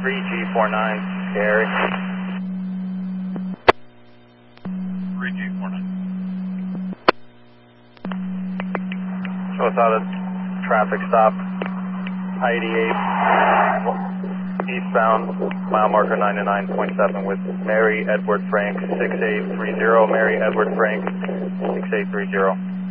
3G49, Gary. 3G49. Show us out a traffic stop, I-88, eastbound, mile marker 99.7 with Mary Edward Frank, 6830, Mary Edward Frank, 6830.